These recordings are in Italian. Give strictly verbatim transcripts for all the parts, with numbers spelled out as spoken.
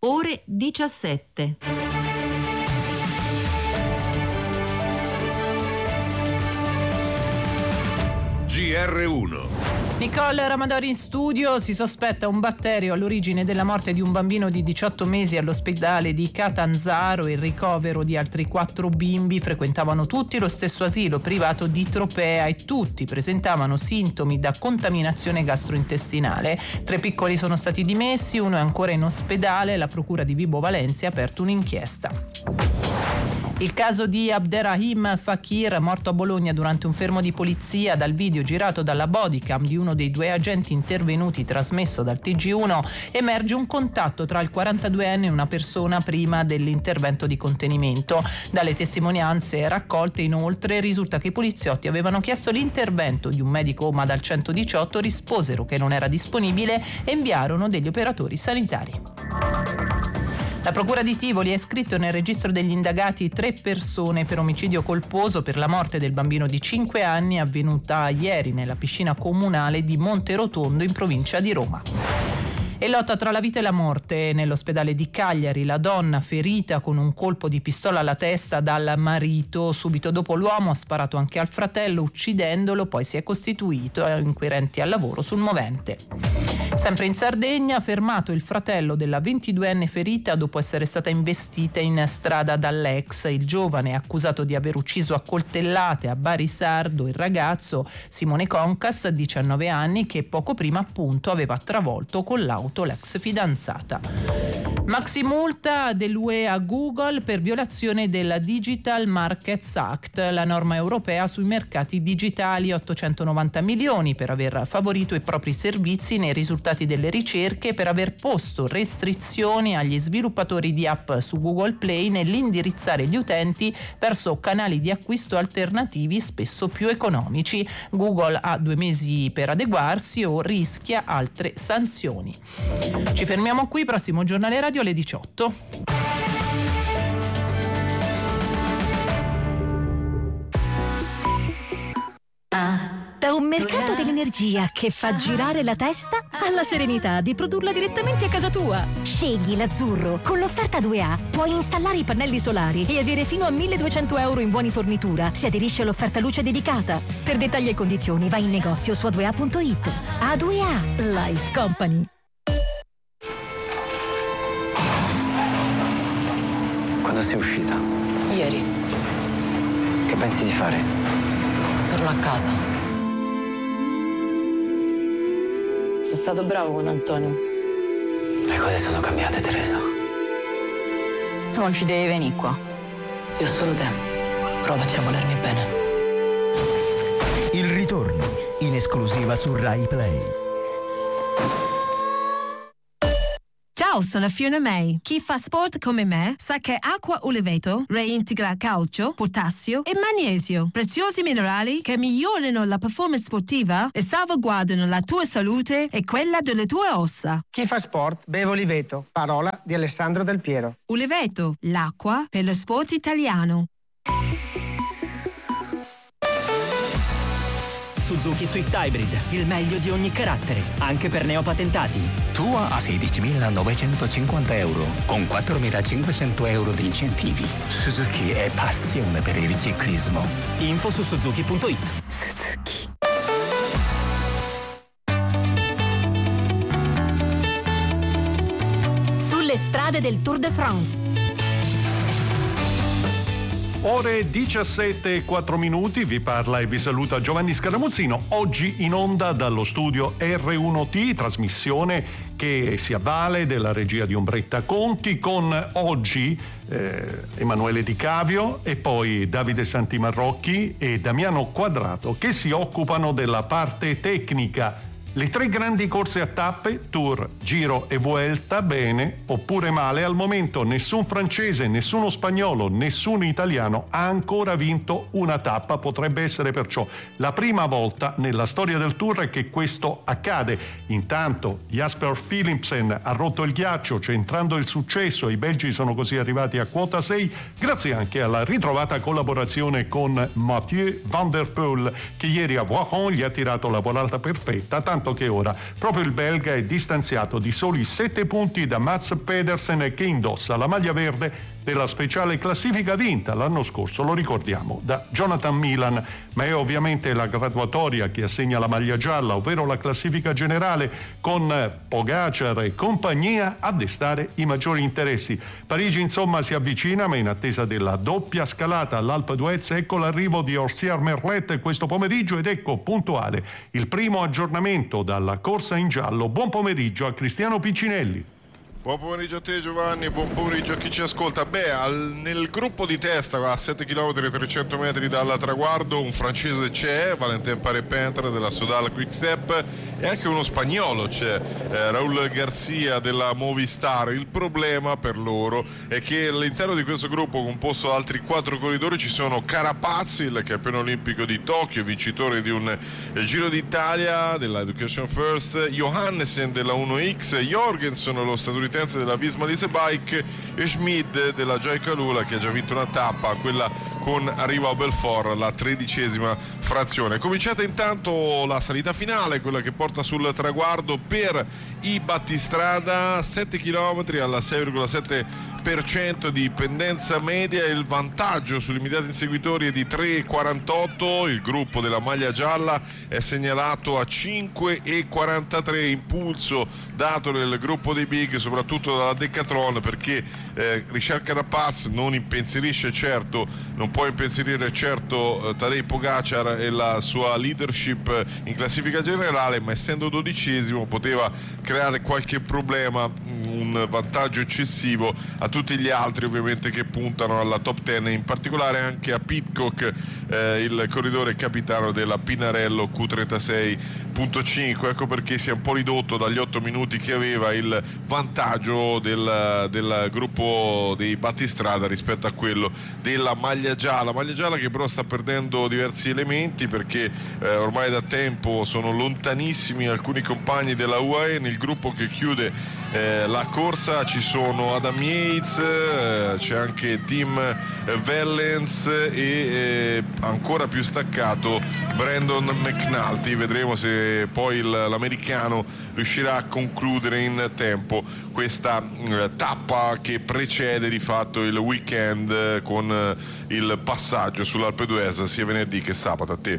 ore diciassette. G R uno. Nicole Ramadori in studio. Si sospetta un batterio all'origine della morte di un bambino di diciotto mesi all'ospedale di Catanzaro. Il ricovero di altri quattro bimbi frequentavano tutti lo stesso asilo privato di Tropea e tutti presentavano sintomi da contaminazione gastrointestinale. Tre piccoli sono stati dimessi, uno è ancora in ospedale. La procura di Vibo Valentia ha aperto un'inchiesta. Il caso di Abderrahim Fakir, morto a Bologna durante un fermo di polizia. Dal video girato dalla bodycam di uno dei due agenti intervenuti trasmesso dal T G uno emerge un contatto tra il quarantaduenne e una persona prima dell'intervento di contenimento. Dalle testimonianze raccolte inoltre risulta che i poliziotti avevano chiesto l'intervento di un medico, ma dal centodiciotto risposero che non era disponibile e inviarono degli operatori sanitari. La Procura di Tivoli ha iscritto nel registro degli indagati tre persone per omicidio colposo per la morte del bambino di cinque anni avvenuta ieri nella piscina comunale di Monterotondo in provincia di Roma. E lotta tra la vita e la morte nell'ospedale di Cagliari. La donna ferita con un colpo di pistola alla testa dal marito. Subito dopo l'uomo ha sparato anche al fratello uccidendolo, poi si è costituito inquirenti al lavoro sul movente. Sempre in Sardegna, fermato il fratello della ventiduenne ferita dopo essere stata investita in strada dall'ex. Il giovane è accusato di aver ucciso a coltellate a Barisardo il ragazzo Simone Concas, diciannove anni, che poco prima appunto aveva travolto con l'auto l'ex fidanzata. Maxi multa dell'U E a Google per violazione della Digital Markets Act, la norma europea sui mercati digitali. Ottocentonovanta milioni per aver favorito i propri servizi nei risultati delle ricerche e per aver posto restrizioni agli sviluppatori di app su Google Play nell'indirizzare gli utenti verso canali di acquisto alternativi spesso più economici. Google ha due mesi per adeguarsi o rischia altre sanzioni. Ci fermiamo qui, prossimo giornale radio alle diciotto. Da un mercato dell'energia che fa girare la testa alla serenità di produrla direttamente a casa tua. Scegli l'azzurro. Con l'offerta due A puoi installare i pannelli solari e avere fino a milleduecento euro in buoni fornitura. Si aderisce all'offerta luce dedicata. Per dettagli e condizioni vai in negozio su a due a punto it. A due A Life Company. Quando sei uscita? Ieri. Che pensi di fare? Torno a casa. Sei stato bravo con Antonio. Le cose sono cambiate, Teresa. Tu non ci devi venire qua. Io ho solo te. Provaci a volermi bene. Il ritorno, in esclusiva su Rai Play. Ciao, sono Fiona May. Chi fa sport come me sa che acqua Uliveto reintegra calcio, potassio e magnesio, preziosi minerali che migliorano la performance sportiva e salvaguardano la tua salute e quella delle tue ossa. Chi fa sport beve Uliveto, parola di Alessandro Del Piero. Uliveto, l'acqua per lo sport italiano. Suzuki Swift Hybrid, il meglio di ogni carattere, anche per neopatentati. Tua a sedicimilanovecentoscinquanta euro, con quattromilacinquecento euro di incentivi. Suzuki è passione per il ciclismo. Info su suzuki punto it. Suzuki. Sulle strade del Tour de France. Ore diciassette e quattro minuti, vi parla e vi saluta Giovanni Scaramuzzino. Oggi in onda dallo studio R uno T, trasmissione che si avvale della regia di Ombretta Conti, con oggi eh, Emanuele Di Cavio e poi Davide Santimarrocchi e Damiano Quadrato, che si occupano della parte tecnica. Le tre grandi corse a tappe, Tour, Giro e Vuelta, bene oppure male, al momento nessun francese, nessuno spagnolo, nessun italiano ha ancora vinto una tappa. Potrebbe essere perciò la prima volta nella storia del Tour che questo accade. Intanto Jasper Philipsen ha rotto il ghiaccio, centrando il successo, e i belgi sono così arrivati a quota sei, grazie anche alla ritrovata collaborazione con Mathieu Van Der Poel, che ieri a Voiron gli ha tirato la volata perfetta, tanto tanto che ora proprio il belga è distanziato di soli sette punti da Mats Pedersen, che indossa la maglia verde della speciale classifica vinta l'anno scorso, lo ricordiamo, da Jonathan Milan, ma è ovviamente la graduatoria che assegna la maglia gialla, ovvero la classifica generale, con Pogacar e compagnia a destare i maggiori interessi. Parigi insomma si avvicina, ma in attesa della doppia scalata all'Alpe d'Huez ecco l'arrivo di Orsier Merlet questo pomeriggio ed ecco puntuale il primo aggiornamento dalla corsa in giallo. Buon pomeriggio a Cristiano Piccinelli. Buon pomeriggio a te Giovanni, buon pomeriggio a chi ci ascolta. Beh, al, nel gruppo di testa a sette chilometri e trecento metri dal traguardo un francese c'è, Valentin Paré-Pentre della Sodal Quick-Step, e anche uno spagnolo c'è, eh, Raúl Garcia della Movistar. Il problema per loro è che all'interno di questo gruppo, composto da altri quattro corridori, ci sono Carapaz, il campione olimpico di Tokyo, vincitore di un eh, Giro d'Italia della Education First, Johannessen della uno X, Jorgensen lo statunitense della Visma Lease Bike e Schmid della Joy Calula, che ha già vinto una tappa, quella con arrivo a Belfort, la tredicesima frazione. È cominciata intanto la salita finale, quella che porta sul traguardo per i battistrada, sette chilometri alla sei virgola sette per cento di pendenza media, il vantaggio sugli immediati inseguitori è di tre virgola quarantotto, il gruppo della maglia gialla è segnalato a cinque virgola quarantatré, impulso dato nel gruppo dei big soprattutto dalla Decathlon, perché eh, Richard Carapaz non impensierisce certo, non può impensierire certo eh, Tadej Pogacar e la sua leadership in classifica generale, ma essendo dodicesimo poteva creare qualche problema, un vantaggio eccessivo a tutti gli altri ovviamente che puntano alla top dieci, in particolare anche a Pidcock, eh, il corridore capitano della Pinarello Q trentasei punto cinque. Ecco perché si è un po' ridotto dagli otto minuti che aveva il vantaggio del, del gruppo dei battistrada rispetto a quello della maglia gialla, maglia gialla che però sta perdendo diversi elementi, perché eh, ormai da tempo sono lontanissimi alcuni compagni della U A E. Nel gruppo che chiude eh, la corsa ci sono Adam Yates, eh, c'è anche Tim Wellens e eh, ancora più staccato Brandon McNulty. Vedremo se poi il, l'americano riuscirà a concludere in tempo questa eh, tappa che precede di fatto il weekend eh, con eh, il passaggio sull'Alpe d'Huez sia venerdì che sabato. A te.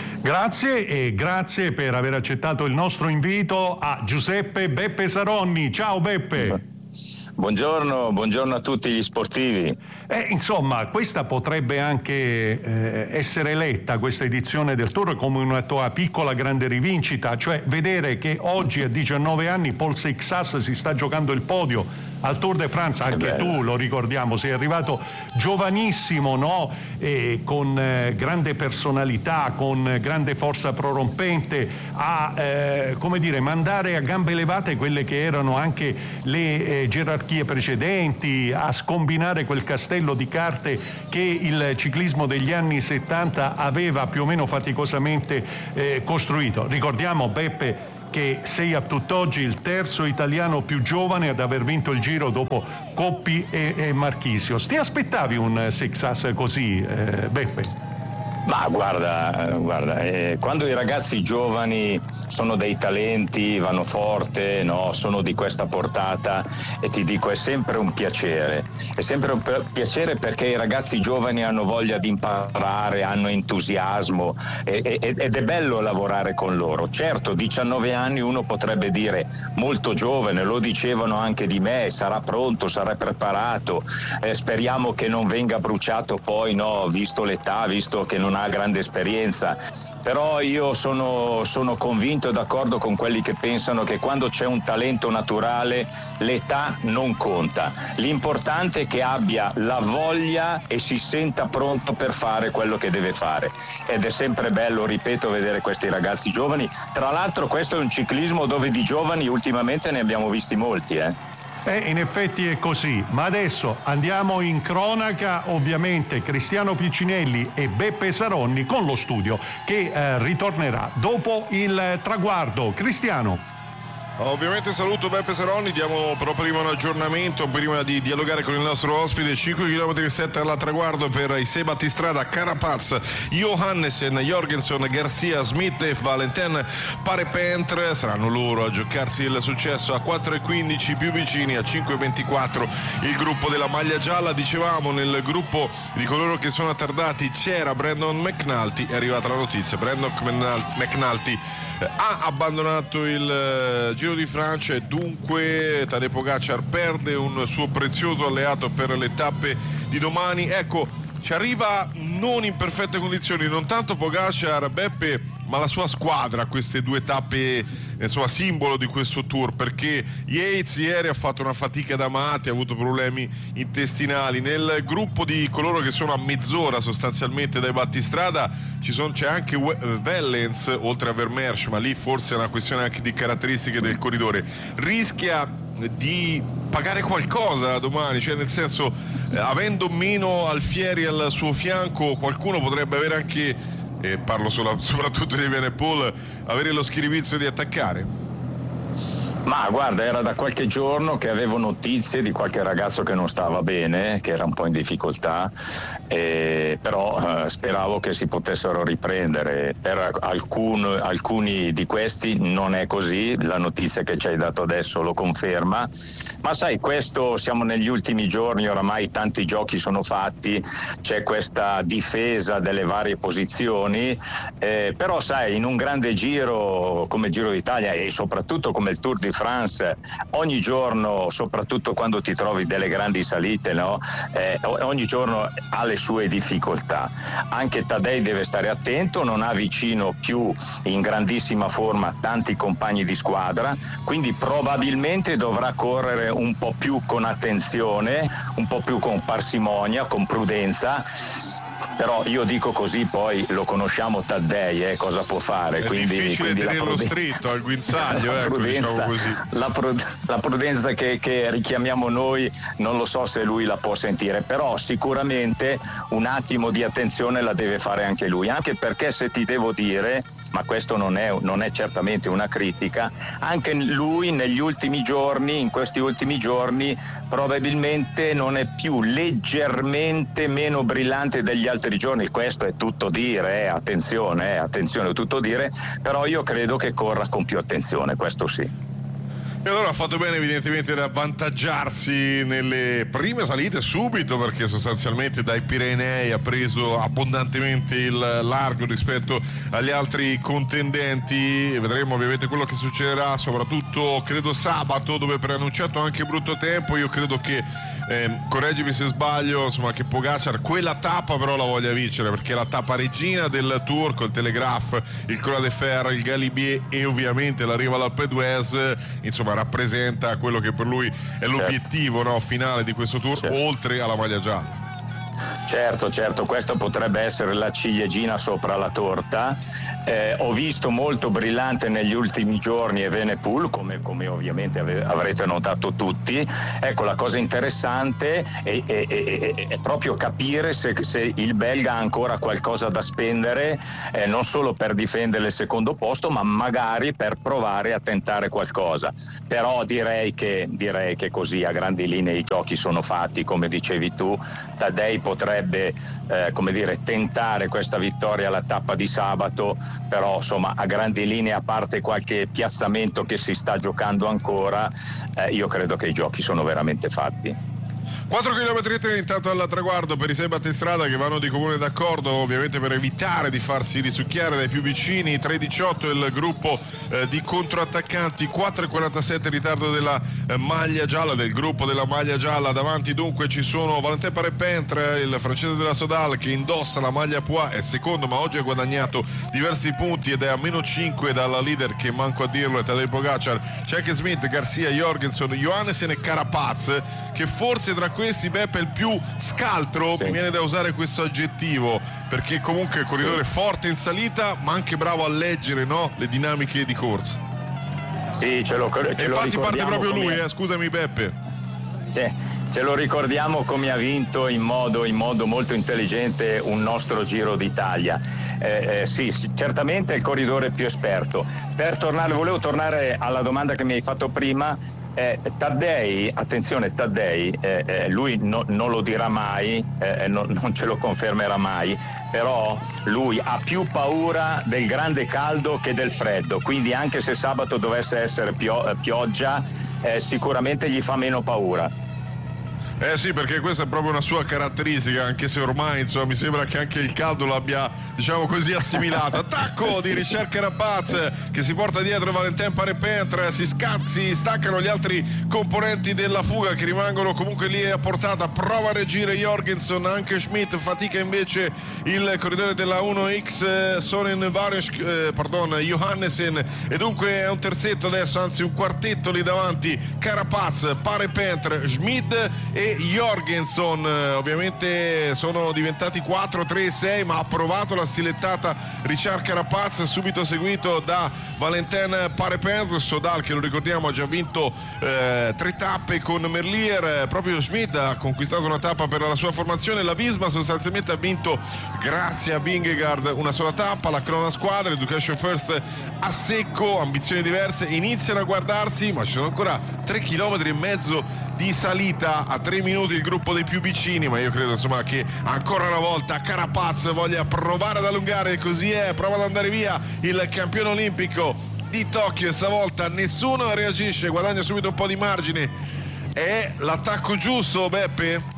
Grazie e grazie per aver accettato il nostro invito a Giuseppe Beppe Saronni. Ciao Beppe. Buongiorno, buongiorno a tutti gli sportivi. Eh, insomma, questa potrebbe anche eh, essere letta, questa edizione del Tour, come una tua piccola grande rivincita, cioè vedere che oggi a diciannove anni Paul Seixas si sta giocando il podio al Tour de France, anche tu lo ricordiamo, sei arrivato giovanissimo, no? E con eh, grande personalità, con grande forza prorompente a eh, come dire, mandare a gambe levate quelle che erano anche le eh, gerarchie precedenti, a scombinare quel castello di carte che il ciclismo degli anni settanta aveva più o meno faticosamente eh, costruito. Ricordiamo, Beppe, che sei a tutt'oggi il terzo italiano più giovane ad aver vinto il Giro dopo Coppi e, e Marchisio. Ti aspettavi un Seixas così, eh, Beppe? Ma guarda, guarda eh, quando i ragazzi giovani sono dei talenti, vanno forte, no? Sono di questa portata, e ti dico è sempre un piacere, è sempre un piacere perché i ragazzi giovani hanno voglia di imparare, hanno entusiasmo e, e, ed è bello lavorare con loro. Certo, diciannove anni uno potrebbe dire molto giovane, lo dicevano anche di me, sarà pronto, sarà preparato, eh, speriamo che non venga bruciato poi, no? Visto l'età, visto che non ha grande esperienza. Però io sono, sono convinto e d'accordo con quelli che pensano che quando c'è un talento naturale l'età non conta, l'importante è che abbia la voglia e si senta pronto per fare quello che deve fare, ed è sempre bello, ripeto, vedere questi ragazzi giovani. Tra l'altro questo è un ciclismo dove di giovani ultimamente ne abbiamo visti molti, eh. Eh, in effetti è così, ma adesso andiamo in cronaca, ovviamente Cristiano Piccinelli e Beppe Saronni con lo studio che eh, ritornerà dopo il traguardo. Cristiano. Ovviamente saluto Beppe Seronni, diamo però prima un aggiornamento, prima di dialogare con il nostro ospite. Cinque chilometri e sette alla traguardo per Isei Battistrada, Carapaz, Johannessen, Jorgensen, Garcia, Smith e Valentin Parepentre. Saranno loro a giocarsi il successo. A quattro e quindici più vicini, a cinque e ventiquattro il gruppo della maglia gialla. Dicevamo, nel gruppo di coloro che sono attardati c'era Brandon McNulty, è arrivata la notizia, Brandon McNulty ha abbandonato il uh, Giro di Francia e dunque Tadej Pogacar perde un suo prezioso alleato per le tappe di domani. Ecco, ci arriva non in perfette condizioni, non tanto Pogacar, Beppe, ma la sua squadra, queste due tappe, insomma, simbolo di questo tour, perché Yates ieri ha fatto una fatica da matti, ha avuto problemi intestinali. Nel gruppo di coloro che sono a mezz'ora sostanzialmente dai battistrada ci sono, c'è anche Wellens, oltre a Vermeersch, ma lì forse è una questione anche di caratteristiche del corridore. Rischia di pagare qualcosa domani, cioè nel senso, eh, avendo meno Alfieri al suo fianco, qualcuno potrebbe avere anche, e parlo solo, soprattutto di Evenepoel, avere lo schiribizzo di attaccare. Ma guarda, era da qualche giorno che avevo notizie di qualche ragazzo che non stava bene, che era un po' in difficoltà, eh, però eh, speravo che si potessero riprendere. Per alcun, alcuni di questi non è così, la notizia che ci hai dato adesso lo conferma, ma sai, questo, siamo negli ultimi giorni, oramai tanti giochi sono fatti, c'è questa difesa delle varie posizioni, eh, però sai, in un grande giro come il Giro d'Italia e soprattutto come il Tour di France, ogni giorno, soprattutto quando ti trovi delle grandi salite, no? Eh, ogni giorno ha le sue difficoltà. Anche Tadej deve stare attento, non ha vicino più in grandissima forma tanti compagni di squadra, quindi probabilmente dovrà correre un po' più con attenzione, un po' più con parsimonia, con prudenza. Però io dico così, poi lo conosciamo Tadej, eh, cosa può fare? È quindi, difficile quindi tenerlo pruden- stretto al guinzaglio, la ecco, prudenza, diciamo così. la, prud- la prudenza che, che richiamiamo noi non lo so se lui la può sentire, però sicuramente un attimo di attenzione la deve fare anche lui, anche perché, se ti devo dire, ma questo non è, non è certamente una critica, anche lui negli ultimi giorni, in questi ultimi giorni, probabilmente non è più leggermente meno brillante degli altri giorni. Questo è tutto dire, eh, attenzione, eh, attenzione, tutto dire, però io credo che corra con più attenzione, questo sì. E allora ha fatto bene evidentemente ad avvantaggiarsi nelle prime salite subito, perché sostanzialmente dai Pirenei ha preso abbondantemente il largo rispetto agli altri contendenti. Vedremo ovviamente quello che succederà, soprattutto credo sabato, dove preannunciato anche brutto tempo. Io credo che, eh, correggimi se sbaglio, insomma, che Pogacar quella tappa però la voglia vincere, perché è la tappa regina del Tour, col Telegraph, il Croix de Fer, il Galibier e ovviamente l'arrivo all'Alpe d'Huez, insomma rappresenta quello che per lui è l'obiettivo, certo, no, finale di questo Tour, certo, oltre alla maglia gialla. Certo, certo, questa potrebbe essere la ciliegina sopra la torta. Eh, ho visto molto brillante negli ultimi giorni Evenepoel, come, come ovviamente ave- avrete notato tutti. Ecco, la cosa interessante è, è, è, è proprio capire se, se il belga ha ancora qualcosa da spendere, eh, non solo per difendere il secondo posto, ma magari per provare a tentare qualcosa. Però direi che, direi che così a grandi linee i giochi sono fatti, come dicevi tu. Tadej potrebbe eh, come dire, tentare questa vittoria alla tappa di sabato, però insomma a grandi linee, a parte qualche piazzamento che si sta giocando ancora, eh, io credo che i giochi sono veramente fatti. quattro chilometri e tre intanto al traguardo per Isei Battistrada, che vanno di comune d'accordo ovviamente per evitare di farsi risucchiare dai più vicini. tre diciotto il gruppo eh, di controattaccanti, quattro e quarantasette il ritardo della eh, maglia gialla, del gruppo della maglia gialla. Davanti dunque ci sono Valentin Parepentre, il francese della Sodal, che indossa la maglia Poix, è secondo ma oggi ha guadagnato diversi punti ed è a meno cinque dalla leader, che manco a dirlo è Tadej Pogacar. C'è anche Smith, Garcia, Jorgensen, Johannessen e Carapaz, che forse tra questi, Beppe, è il più scaltro, sì, mi viene da usare questo aggettivo, perché comunque è un corridore, sì, forte in salita ma anche bravo a leggere, no, le dinamiche di corsa. Sì, ce lo, ce e lo infatti parte proprio come... lui, eh, scusami Beppe. Sì, ce lo ricordiamo come ha vinto in modo, in modo molto intelligente un nostro Giro d'Italia. Eh, eh, sì, certamente è il corridore più esperto. Per tornare, volevo tornare alla domanda che mi hai fatto prima. Eh, Taddei, attenzione Taddei, eh, eh, lui no, non lo dirà mai, eh, no, non ce lo confermerà mai, però lui ha più paura del grande caldo che del freddo, quindi anche se sabato dovesse essere pio- pioggia, eh, sicuramente gli fa meno paura. Eh sì, perché questa è proprio una sua caratteristica, anche se ormai insomma mi sembra che anche il caldo l'abbia, diciamo così, assimilato. Attacco di Richard Carapaz che si porta dietro Valentin Paré-Pentre, si, sca- si staccano gli altri componenti della fuga che rimangono comunque lì a portata, prova a reagire Jorgensen, anche Schmidt, fatica invece il corridore della uno X eh, Soren Vares, eh, pardon, Johannesen, e dunque è un terzetto adesso, anzi un quartetto lì davanti, Carapaz, Paré-Pentre, Schmidt e Jorgensen. Ovviamente sono diventati quattro, tre, sei, ma ha provato la stilettata Richard Carapaz, subito seguito da Valentin Paré-Pentre. Sodal, che lo ricordiamo, ha già vinto eh, tre tappe con Merlier. Proprio Schmidt ha conquistato una tappa per la sua formazione. La Visma sostanzialmente ha vinto, grazie a Vingegaard, una sola tappa. La Crona Squadra, Education First a secco, ambizioni diverse, iniziano a guardarsi, ma ci sono ancora tre chilometri e mezzo di salita. A tre minuti il gruppo dei più vicini, ma io credo insomma che ancora una volta Carapaz voglia provare ad allungare, e così è, prova ad andare via il campione olimpico di Tokyo, e stavolta nessuno reagisce, guadagna subito un po' di margine. È l'attacco giusto, Beppe?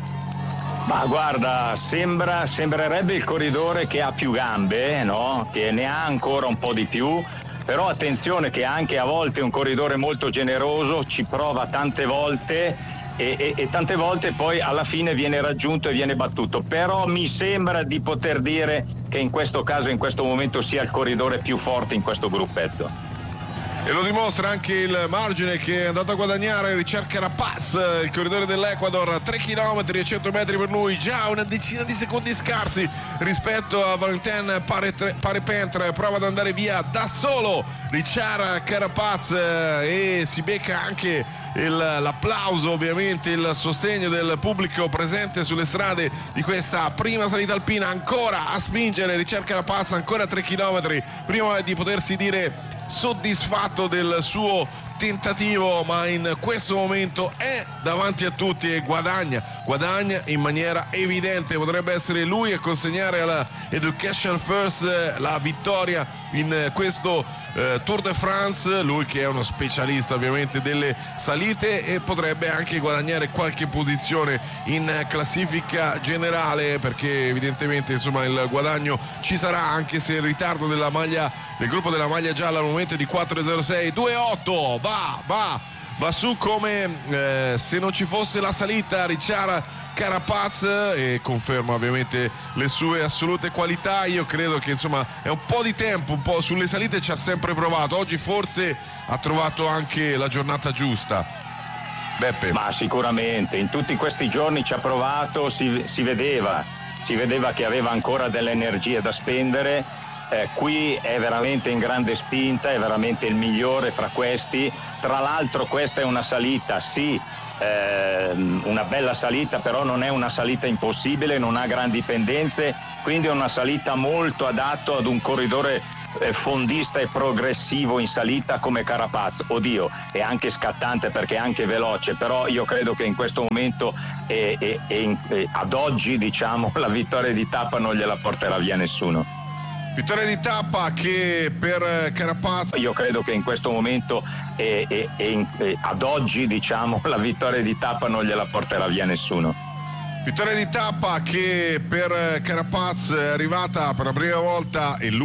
Ma guarda, sembra, sembrerebbe il corridore che ha più gambe, no? Che ne ha ancora un po' di più, però attenzione che anche a volte è un corridore molto generoso, ci prova tante volte e, e, e tante volte poi alla fine viene raggiunto e viene battuto, però mi sembra di poter dire che in questo caso, in questo momento, sia il corridore più forte in questo gruppetto. E lo dimostra anche il margine che è andato a guadagnare Richard Carapaz, il corridore dell'Ecuador, tre chilometri e cento metri per lui, già una decina di secondi scarsi rispetto a Valentin Paré-Pentre. Prova ad andare via da solo Richard Carapaz e si becca anche il, l'applauso, ovviamente il sostegno del pubblico presente sulle strade di questa prima salita alpina. Ancora a spingere Richard Carapaz, ancora tre chilometri prima di potersi dire soddisfatto del suo tentativo, ma in questo momento è davanti a tutti e guadagna, guadagna in maniera evidente. Potrebbe essere lui a consegnare alla Education First la vittoria in questo eh, Tour de France, lui che è uno specialista ovviamente delle salite, e potrebbe anche guadagnare qualche posizione in classifica generale, perché evidentemente insomma il guadagno ci sarà, anche se il ritardo della maglia del gruppo della maglia gialla al momento è di quattro zero sei due otto. Va, va, va su come eh, se non ci fosse la salita Richard Carapaz, e conferma ovviamente le sue assolute qualità. Io credo che insomma è un po' di tempo, un po' sulle salite ci ha sempre provato, oggi forse ha trovato anche la giornata giusta. Beppe. Ma sicuramente in tutti questi giorni ci ha provato, si, si vedeva si vedeva che aveva ancora delle energie da spendere. Eh, qui è veramente in grande spinta, è veramente il migliore fra questi. Tra l'altro questa è una salita, sì, eh, una bella salita, però non è una salita impossibile, non ha grandi pendenze, quindi è una salita molto adatto ad un corridore eh, fondista e progressivo in salita come Carapaz. Oddio, è anche scattante perché è anche veloce, però io credo che in questo momento e, e, e in, e ad oggi, diciamo, la vittoria di tappa non gliela porterà via nessuno. Vittoria di tappa che per Carapaz, io credo che in questo momento e, e, e, in, e ad oggi, diciamo, la vittoria di tappa non gliela porterà via nessuno. Vittoria di tappa che per Carapaz è arrivata per la prima volta e lui